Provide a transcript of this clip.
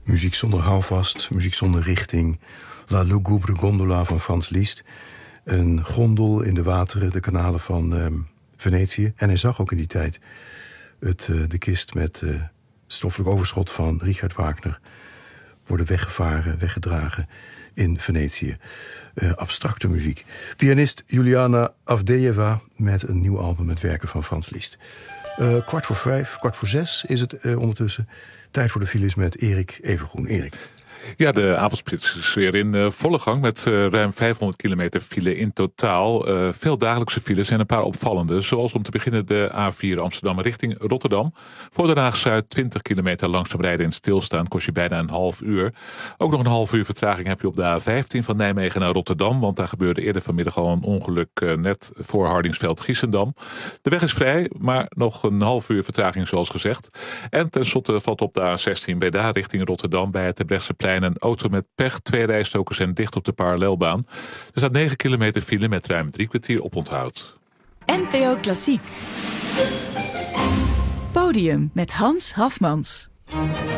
Muziek zonder houvast, muziek zonder richting. La lugubre gondola van Franz Liszt. Een gondel in de wateren, de kanalen van Venetië. En hij zag ook in die tijd de kist met stoffelijk overschot van Richard Wagner worden weggevaren, weggedragen in Venetië. Abstracte muziek. Pianist Juliana Avdejeva met een nieuw album met werken van Franz Liszt. 5:45 is het ondertussen. Tijd voor de files met Erik Evengroen. Erik. Ja, de avondspits is weer in volle gang met ruim 500 kilometer file in totaal. Veel dagelijkse files en een paar opvallende. Zoals om te beginnen de A4 Amsterdam richting Rotterdam. Voor Den Haag-Zuid 20 kilometer langzaam rijden en stilstaan kost je bijna een half uur. Ook nog een half uur vertraging heb je op de A15 van Nijmegen naar Rotterdam. Want daar gebeurde eerder vanmiddag al een ongeluk net voor Hardingsveld-Giessendam. De weg is vrij, maar nog een half uur vertraging zoals gezegd. En tenslotte valt op de A16 Breda richting Rotterdam bij het Terbrechtseplein een auto met pech. 2 rijstroken zijn dicht op de parallelbaan. Er staat 9 kilometer file met ruim 3 kwartier oponthoud. NPO Klassiek. Podium met Hans Hafmans.